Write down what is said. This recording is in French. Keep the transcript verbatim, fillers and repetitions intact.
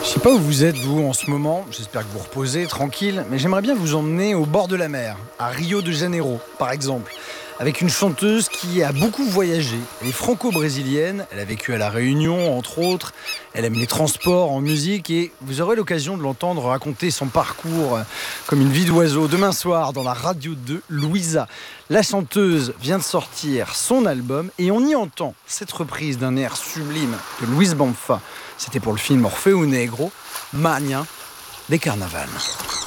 Je sais pas où vous êtes, vous, en ce moment. J'espère que vous reposez, tranquille. Mais j'aimerais bien vous emmener au bord de la mer, à Rio de Janeiro, par exemple, avec une chanteuse qui a beaucoup voyagé. Elle est franco-brésilienne, elle a vécu à La Réunion, entre autres. Elle aime les transports en musique et vous aurez l'occasion de l'entendre raconter son parcours comme une vie d'oiseau demain soir dans la radio de Louisa. La chanteuse vient de sortir son album et on y entend cette reprise d'un air sublime de Luis Bonfa. C'était pour le film Orfeu Negro, Mania des Carnavals.